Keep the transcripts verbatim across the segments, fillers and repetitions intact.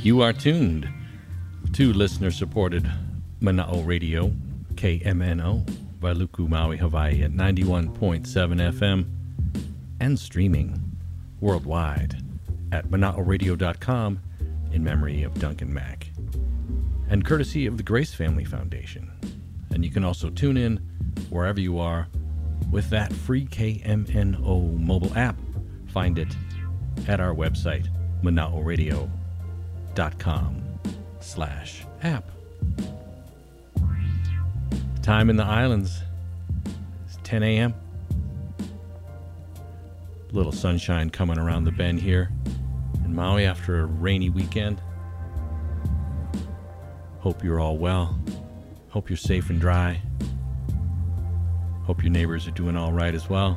You are tuned to listener-supported Mana'o Radio, K M N O, Wailuku, Maui, Hawaii at ninety-one point seven F M and streaming worldwide at mana'o radio dot com in memory of Duncan Mack and courtesy of the Grace Family Foundation. And you can also tune in wherever you are with that free K M N O mobile app. Find it at our website, mana'o radio dot com slash app. Time in the islands is ten a.m. Little sunshine coming around the bend here in Maui after a rainy weekend. Hope you're all well. Hope you're safe and dry. Hope your neighbors are doing all right as well.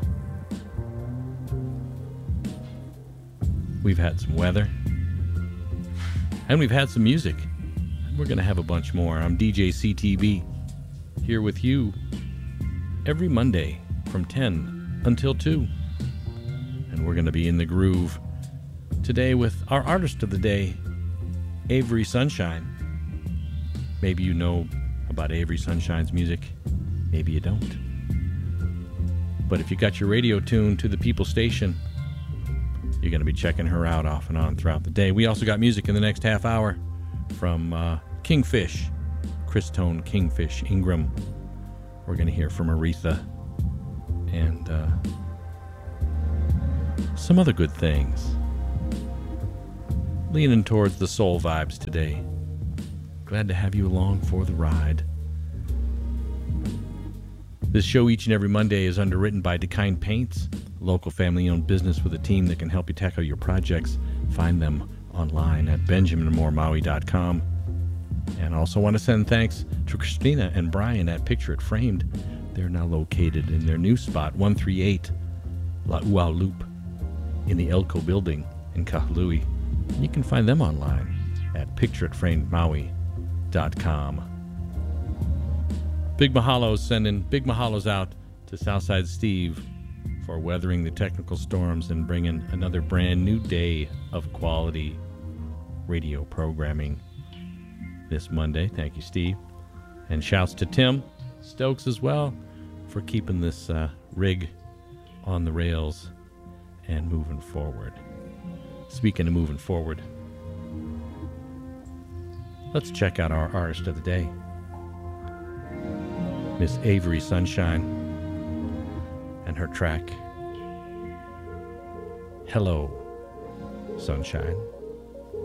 We've had some weather. And we've had some music. And we're going to have a bunch more. I'm D J C T B, here with you every Monday from ten until two. And we're going to be in the groove today with our artist of the day, Avery Sunshine. Maybe you know about Avery Sunshine's music. Maybe you don't. But if you got your radio tuned to the People Station, you're going to be checking her out off and on throughout the day. We also got music in the next half hour from uh, Kingfish, Chris Tone, Kingfish, Ingram. We're going to hear from Aretha and uh, some other good things. Leaning towards the soul vibes today. Glad to have you along for the ride. This show each and every Monday is underwritten by DeKind Paints, a local family-owned business with a team that can help you tackle your projects. Find them online at benjamin moore maui dot com. And I also want to send thanks to Christina and Brian at Picture It Framed. They're now located in their new spot, one thirty-eight La'ua Loop, in the Elko building in Kahului. And you can find them online at picture it framed maui dot com. Big mahalos, sending big mahalos out to Southside Steve for weathering the technical storms and bringing another brand new day of quality radio programming this Monday. Thank you, Steve. And shouts to Tim Stokes as well for keeping this uh, rig on the rails and moving forward. Speaking of moving forward, let's check out our artist of the day, Miss Avery Sunshine, and her track, Hello, Sunshine.